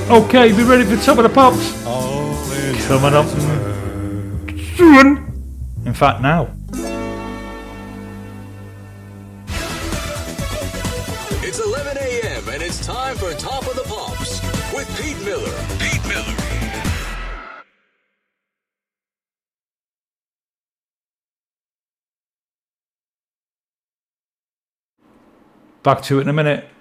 Okay, be ready for Top of the Pops. Coming up soon. In fact, now. It's 11 a.m. and it's time for Top of the Pops with Pete Miller. Pete Miller. Back to it in a minute.